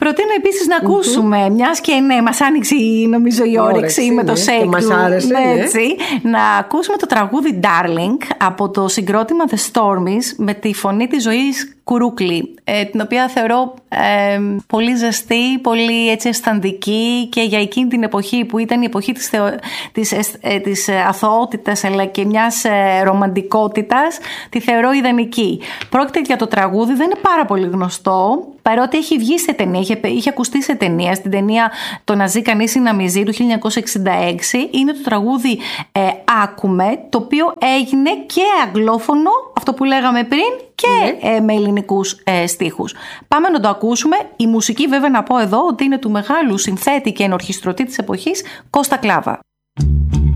προτείνω επίσης να ακούσουμε, μιας και ναι, μας άνοιξε νομίζω η όρεξη με το Shake Του. Μας άρεσε, έτσι, να ακούσουμε το τραγούδι Darling από το συγκρότημα The Stormies με τη φωνή της Ζωής Κουρούκλη, την οποία θεωρώ πολύ ζεστή, πολύ έτσι αισθαντική, και για εκείνη την εποχή που ήταν η εποχή της αθωότητας αλλά και μιας ρομαντικότητας, τη θεωρώ ιδανική. Πρόκειται για το τραγούδι, δεν είναι πάρα πολύ γνωστό, παρότι έχει βγει σε ταινία, είχε ακουστεί σε ταινία, στην ταινία «Το να ζει κανείς ή να μη ζει» του 1966. Είναι το τραγούδι «Άκουμε», το οποίο έγινε και αγγλόφωνο, αυτό που λέγαμε πριν, και με ελληνικούς στίχους. Πάμε να το ακούσουμε. Η μουσική, βέβαια, να πω εδώ ότι είναι του μεγάλου συνθέτη και ενορχιστρωτή της εποχής, Κώστα Κλάβα.